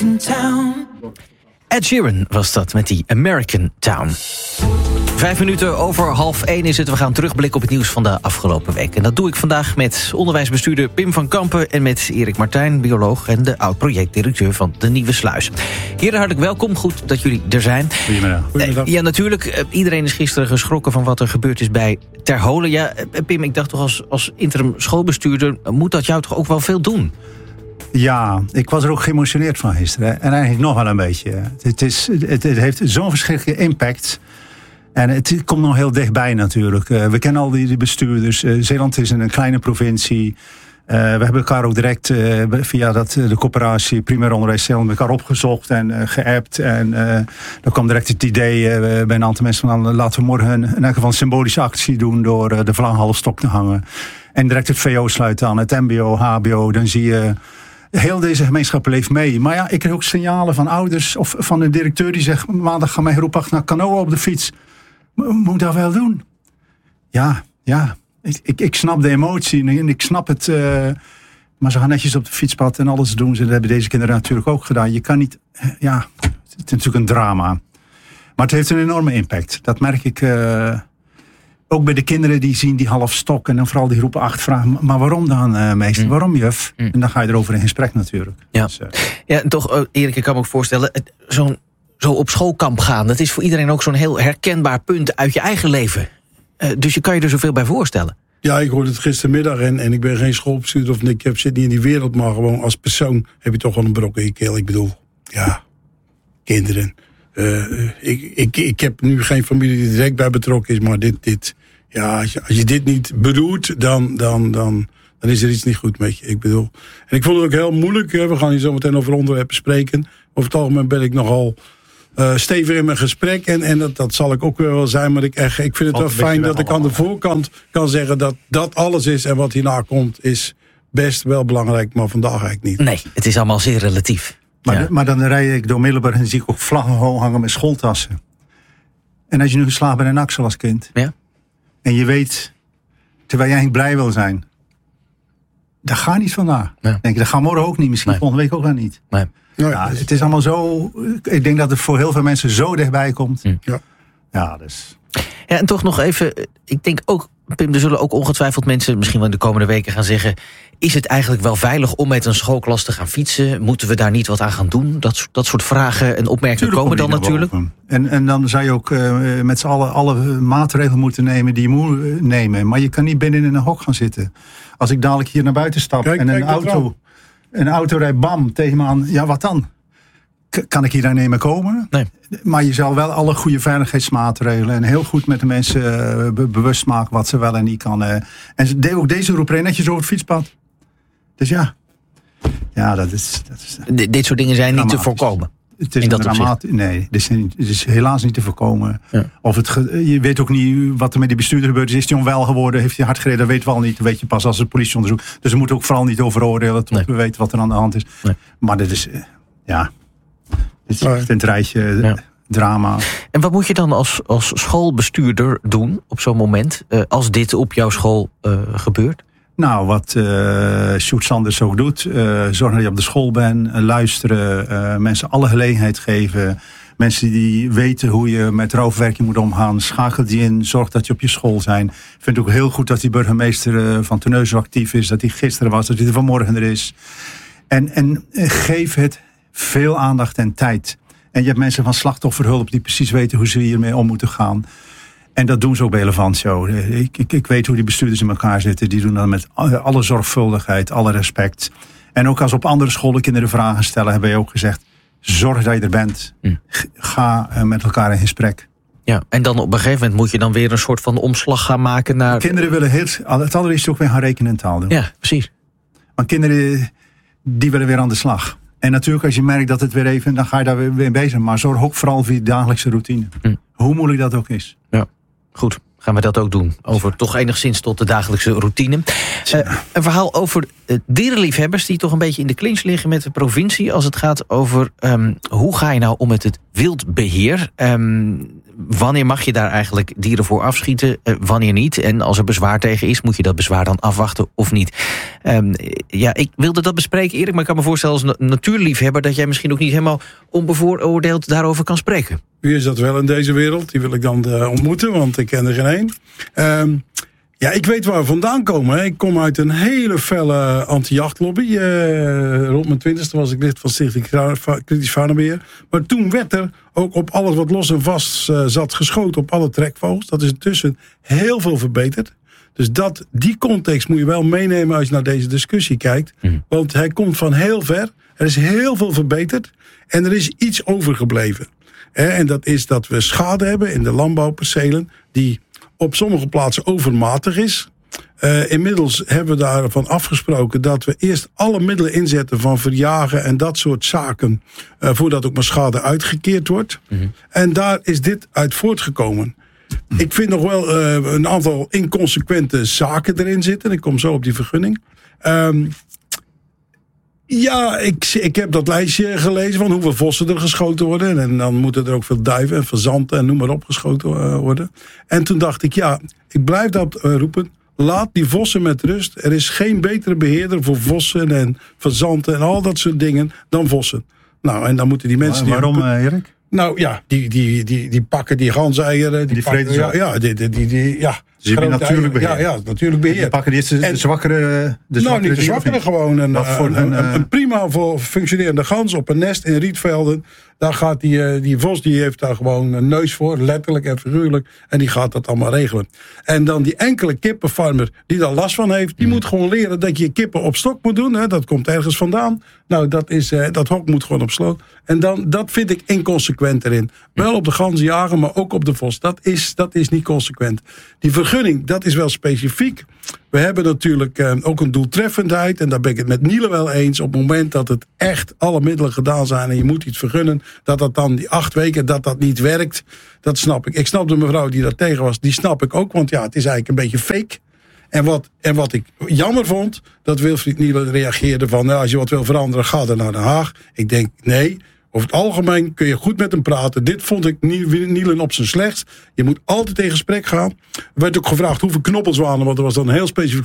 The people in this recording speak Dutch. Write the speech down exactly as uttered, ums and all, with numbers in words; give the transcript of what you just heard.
American Town. Ed Sheeran was dat met die American Town. Vijf minuten over half één is het. We gaan terugblikken op het nieuws van de afgelopen week. En dat doe ik vandaag met onderwijsbestuurder Pim van Kampen... en met Erik Martijn, bioloog en de oud-projectdirecteur van de Nieuwe Sluis. Heren, hartelijk welkom. Goed dat jullie er zijn. Goedemiddag. Goedemiddag. Ja, natuurlijk. Iedereen is gisteren geschrokken van wat er gebeurd is bij Ter Holen. Ja, Pim, ik dacht toch als, als interim schoolbestuurder... moet dat jou toch ook wel veel doen? Ja, ik was er ook geëmotioneerd van gisteren. En eigenlijk nog wel een beetje. Het, is, het, het heeft zo'n verschrikkelijke impact... En het komt nog heel dichtbij natuurlijk. Uh, we kennen al die, die bestuurders. Uh, Zeeland is een kleine provincie. Uh, we hebben elkaar ook direct uh, via dat, de coöperatie Primair Onderwijs Zeeland elkaar opgezocht en uh, geappt. En uh, dan kwam direct het idee uh, bij een aantal mensen van... laten we morgen een, in elk geval een symbolische actie doen... door uh, de vlag half stok te hangen. En direct het V O sluiten aan, het mbo, H B O. Dan zie je... Heel deze gemeenschap leeft mee. Maar ja, ik kreeg ook signalen van ouders... of van een directeur die zegt... maandag gaan mijn groep acht naar Canoa op de fiets... Moet dat wel doen? Ja, ja. Ik, ik, ik snap de emotie en ik snap het. Uh, maar ze gaan netjes op de fietspad en alles doen. Ze dat hebben deze kinderen natuurlijk ook gedaan. Je kan niet... Ja, het is natuurlijk een drama. Maar het heeft een enorme impact. Dat merk ik uh, ook bij de kinderen die zien die half stok. En dan vooral die groep acht vragen. Maar waarom dan, uh, meester? Mm. Waarom, juf? Mm. En dan ga je erover in gesprek natuurlijk. Ja, dus, uh, ja toch, uh, Erik, ik kan me ook voorstellen... zo'n Zo op schoolkamp gaan, dat is voor iedereen ook zo'n heel herkenbaar punt uit je eigen leven. Uh, dus je kan je er zoveel bij voorstellen. Ja, ik hoorde het gistermiddag en, en ik ben geen schoolbestuurder of ik heb, zit niet in die wereld, maar gewoon als persoon heb je toch wel een brok in je keel. Ik bedoel, ja, kinderen. Uh, ik, ik, ik heb nu geen familie die direct bij betrokken is, maar dit, dit ja, als je, als je dit niet bedoelt, dan, dan, dan, dan is er iets niet goed met je. Ik bedoel, en ik vond het ook heel moeilijk. We gaan hier zo meteen over onderwerpen spreken. Over het algemeen ben ik nogal... Uh, stevig in mijn gesprek. En, en dat, dat zal ik ook wel zijn. Maar ik, echt, ik vind het wel fijn dat ik aan de voorkant kan zeggen... dat dat alles is en wat hierna komt... is best wel belangrijk, maar vandaag eigenlijk niet. Nee, het is allemaal zeer relatief. Maar, ja. de, maar dan rijd ik door Middelburg en zie ik ook vlaggen hoog hangen met schooltassen. En als je nu geslagen bent in Axel als kind... Ja. en je weet, terwijl jij eigenlijk blij wil zijn... dat gaat niet vandaag. Ja. Denk je, dat gaat morgen ook niet. Misschien nee. volgende week ook wel niet. Nee. Ja, het is allemaal zo... Ik denk dat het voor heel veel mensen zo dichtbij komt. Hm. Ja, ja, dus... Ja, en toch nog even... Ik denk ook, Pim, er zullen ook ongetwijfeld mensen... misschien wel in de komende weken gaan zeggen... is het eigenlijk wel veilig om met een schoolklas te gaan fietsen? Moeten we daar niet wat aan gaan doen? Dat, dat soort vragen en opmerkingen komen dan natuurlijk. En, en dan zou je ook uh, met z'n allen alle maatregelen moeten nemen... die je moet nemen. Maar je kan niet binnen in een hok gaan zitten. Als ik dadelijk hier naar buiten stap kijk, en een auto... Een auto rijdt bam tegen me aan. Ja, wat dan? K- kan ik hier daar niet meer komen? Nee. Maar je zal wel alle goede veiligheidsmaatregelen... en heel goed met de mensen uh, be- bewust maken... wat ze wel en niet kan. Uh. En de- ook deze groep reed netjes over het fietspad. Dus ja. Ja, dat is... Dat is D- dit soort dingen zijn niet te voorkomen. Het is, dramaat, nee, het is, het is helaas niet te voorkomen. Ja. Of het, je weet ook niet wat er met die bestuurder gebeurd is. Is hij onwel geworden? Heeft hij hard gereden? Dat weten we al niet. Dat weet je pas als het politieonderzoek. Dus we moeten ook vooral niet over oordelen tot nee. we weten wat er aan de hand is. Nee. Maar dit is, ja, dit is echt een rijtje ja. drama. En wat moet je dan als, als schoolbestuurder doen op zo'n moment... Uh, als dit op jouw school uh, gebeurt? Nou, wat uh, Sjoerd Sanders ook doet. Uh, zorgen dat je op de school bent. Uh, luisteren. Uh, mensen alle gelegenheid geven. Mensen die weten hoe je met roofwerking moet omgaan. Schakel die in. Zorg dat je op je school zijn. Ik vind het ook heel goed dat die burgemeester uh, van Terneuzen actief is. Dat hij gisteren was. Dat hij er vanmorgen er is. En, en uh, geef het veel aandacht en tijd. En je hebt mensen van slachtofferhulp die precies weten hoe ze hiermee om moeten gaan. En dat doen ze ook bij Elefantio. Ik, ik, ik weet hoe die bestuurders in elkaar zitten. Die doen dat met alle zorgvuldigheid, alle respect. En ook als op andere scholen kinderen vragen stellen... hebben wij ook gezegd, zorg dat je er bent. Mm. Ga met elkaar in gesprek. Ja, en dan op een gegeven moment moet je dan weer een soort van omslag gaan maken naar... Kinderen willen heel, het allereerst ook weer gaan rekenen en taal doen. Ja, precies. Want kinderen, die willen weer aan de slag. En natuurlijk als je merkt dat het weer even... dan ga je daar weer, weer bezig. Maar zorg ook vooral voor je dagelijkse routine. Mm. Hoe moeilijk dat ook is. Ja. Goed, gaan we dat ook doen. Over toch enigszins tot de dagelijkse routine. Uh, een verhaal over uh, dierenliefhebbers die toch een beetje in de clinch liggen met de provincie als het gaat over um, hoe ga je nou om met het wildbeheer? Um, wanneer mag je daar eigenlijk dieren voor afschieten? Uh, wanneer niet? En als er bezwaar tegen is, moet je dat bezwaar dan afwachten of niet? Um, ja, ik wilde dat bespreken, Erik, maar ik kan me voorstellen als na- natuurliefhebber dat jij misschien ook niet helemaal onbevooroordeeld daarover kan spreken. Wie is dat wel in deze wereld? Die wil ik dan uh, ontmoeten, want ik ken er geen één. Um, ja, ik weet waar we vandaan komen. Hè. Ik kom uit een hele felle anti-jachtlobby. Uh, rond mijn twintigste was ik lid van Stichting Kritisch Faunenbeheer. Maar toen werd er ook op alles wat los en vast uh, zat geschoten op alle trekvogels. Dat is intussen heel veel verbeterd. Dus dat, die context moet je wel meenemen als je naar deze discussie kijkt. Mm. Want hij komt van heel ver. Er is heel veel verbeterd. En er is iets overgebleven. En dat is dat we schade hebben in de landbouwpercelen die op sommige plaatsen overmatig is. Uh, inmiddels hebben we daarvan afgesproken dat we eerst alle middelen inzetten van verjagen en dat soort zaken, uh, voordat ook maar schade uitgekeerd wordt. Mm-hmm. En daar is dit uit voortgekomen. Mm. Ik vind nog wel uh, een aantal inconsequente zaken erin zitten. Ik kom zo op die vergunning. Um, Ja, ik, ik heb dat lijstje gelezen van hoeveel vossen er geschoten worden. En dan moeten er ook veel duiven en fazanten en noem maar op geschoten uh, worden. En toen dacht ik, ja, ik blijf dat uh, roepen. Laat die vossen met rust. Er is geen betere beheerder voor vossen en fazanten en al dat soort dingen dan vossen. Nou, en dan moeten die mensen... Maar, waarom, die uh, Erik? Nou ja, die, die, die, die pakken die ganseieren. Die, die pakken, vreten ja, ja, die, die, die, die, ja. Dus je hebt natuurlijk beheer. Ja, ja, natuurlijk beheer. Die pakken die de zwakkere... De nou, zwakkere niet de zwakkere, gewoon een, een, een, een, een prima voor functionerende gans op een nest in rietvelden. Daar gaat die, die vos, die heeft daar gewoon een neus voor, letterlijk en figuurlijk. En die gaat dat allemaal regelen. En dan die enkele kippenfarmer die daar last van heeft, die mm. moet gewoon leren dat je kippen op stok moet doen. Hè. Dat komt ergens vandaan. Nou, dat, is, dat hok moet gewoon op sloot. En dan, dat vind ik inconsequent erin. Wel op de ganzen jagen, maar ook op de vos. Dat is, dat is niet consequent. Die vergunning, dat is wel specifiek. We hebben natuurlijk uh, ook een doeltreffendheid. En daar ben ik het met Niele wel eens. Op het moment dat het echt alle middelen gedaan zijn en je moet iets vergunnen, dat dat dan die acht weken, dat dat niet werkt. Dat snap ik. Ik snap de mevrouw die daar tegen was, die snap ik ook. Want ja, het is eigenlijk een beetje fake. En wat, en wat ik jammer vond, dat Wilfried Niele reageerde van, nou, als je wat wil veranderen, ga dan naar Den Haag. Ik denk, nee. Over het algemeen kun je goed met hem praten. Dit vond ik Nielen op zijn slechtst. Je moet altijd in gesprek gaan. Er werd ook gevraagd hoeveel knoppels waren, want er was dan een heel specifiek